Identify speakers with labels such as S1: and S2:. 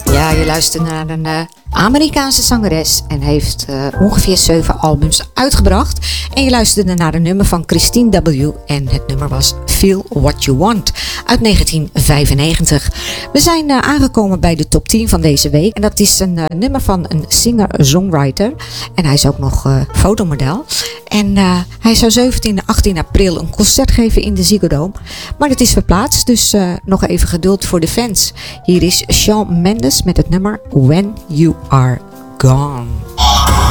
S1: Ja, je luistert naar een Amerikaanse zangeres en heeft ongeveer 7 albums uitgebracht. En je luisterde naar een nummer van Christine W. En het nummer was Feel What You Want uit 1995. We zijn aangekomen bij de top 10 van deze week. En dat is een nummer van een singer-songwriter. En hij is ook nog fotomodel. En hij zou 17 en 18 april een concert geven in de Ziggo Dome. Maar het is verplaatst, dus nog even geduld voor de fans. Hier is Shawn Mendes met het nummer When You Are Gone.